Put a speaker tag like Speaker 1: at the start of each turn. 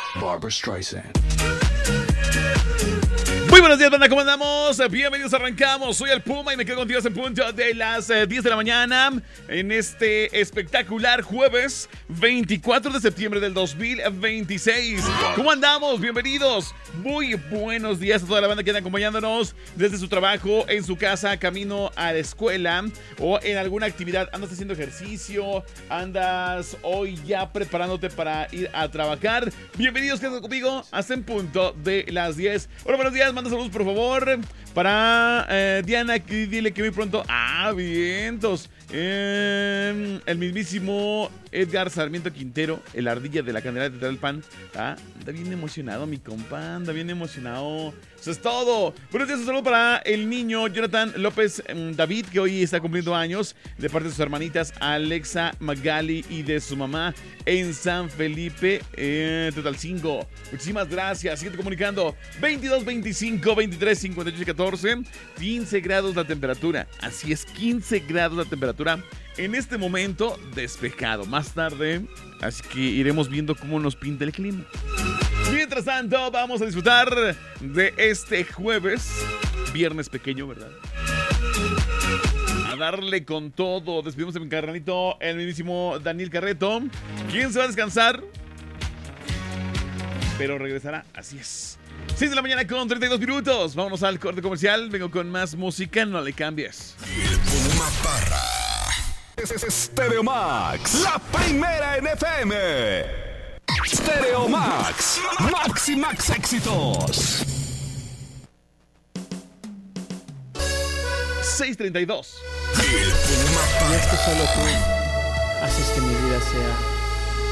Speaker 1: Barbra Streisand.
Speaker 2: Muy buenos días, banda, ¿cómo andamos? Bienvenidos, arrancamos. Soy el Puma y me quedo contigo en punto de las 10 de la mañana en este espectacular jueves 24 de septiembre del 2026. ¿Cómo andamos? Bienvenidos. Muy buenos días a toda la banda que anda acompañándonos desde su trabajo, en su casa, camino a la escuela o en alguna actividad. Andas haciendo ejercicio, andas hoy ya preparándote para ir a trabajar. Bienvenidos, quédate conmigo hasta en punto de las 10. Hola, buenos días. Manda saludos, por favor, para Diana, dile que muy pronto. Vientos. El mismísimo Edgar Sarmiento Quintero, el ardilla de la Candelaria de Tlalpan. Anda bien emocionado, mi compa. Anda bien emocionado. Eso es todo. Buenos días, un saludo para el niño Jonathan López David, que hoy está cumpliendo años, de parte de sus hermanitas Alexa, Magali y de su mamá en San Felipe, Totalcingo. Muchísimas gracias. Síguete comunicando. 22 25 23 58 14. 15 grados la temperatura. Así es, 15 grados la temperatura. En este momento, despejado. Más tarde, así que iremos viendo cómo nos pinta el clima. Mientras tanto, vamos a disfrutar de este jueves. Viernes pequeño, ¿verdad? A darle con todo. Despedimos a mi carnalito, el mismísimo Daniel Carreto. ¿Quién se va a descansar? Pero regresará, así es. 6 de la mañana con 32 minutos. Vámonos al corte comercial. Vengo con más música, no le cambies.
Speaker 3: Puma Parra. Stereo Max, la primera en FM. Stereo Max, Max y Max éxitos.
Speaker 2: 6:32.
Speaker 4: Y es que solo tú haces que mi vida sea